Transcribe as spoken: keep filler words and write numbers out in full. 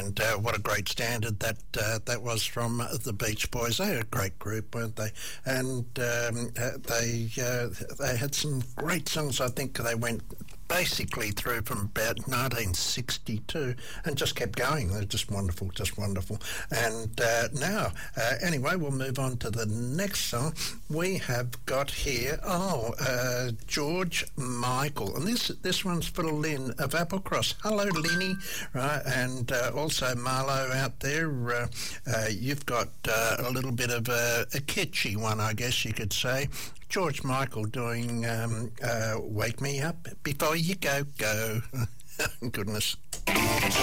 and uh, what a great standard that uh, that was from the Beach Boys. They were a great group, weren't they? And um, uh, they uh, they had some great songs. I think they went basically through from about nineteen sixty-two and just kept going. They're just wonderful, just wonderful. And uh, now, uh, anyway, we'll move on to the next song. We have got here, oh, uh, George Michael. And this this one's for Lynn of Applecross. Hello, Linny. Right, and uh, also Marlo out there. Uh, uh, you've got uh, a little bit of a, a kitschy one, I guess you could say. George Michael doing um, uh, Wake Me Up Before You Go, Go. Goodness.